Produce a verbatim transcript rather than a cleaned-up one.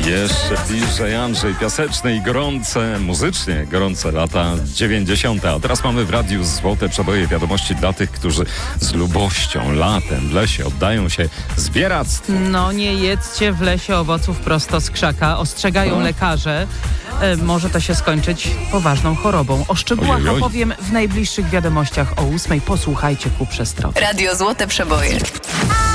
Jeszcze bliżej Andrzej Piaseczny i gorące, muzycznie gorące lata dziewięćdziesiąte. A teraz mamy w radiu złote przeboje, wiadomości dla tych, którzy z lubością latem w lesie oddają się zbieractwu. No nie jedzcie w lesie owoców prosto z krzaka, ostrzegają no. lekarze. E, może to się skończyć poważną chorobą. O szczegółach oj, oj, oj. opowiem w najbliższych wiadomościach o ósmej. Posłuchajcie ku przestrowie. Radio Złote Przeboje.